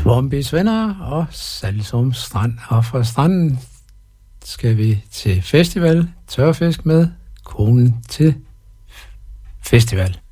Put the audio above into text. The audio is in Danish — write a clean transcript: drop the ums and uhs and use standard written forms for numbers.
Swampys venner og Salsum Strand. Og fra stranden skal vi til festival, tørfisk med konen til festival.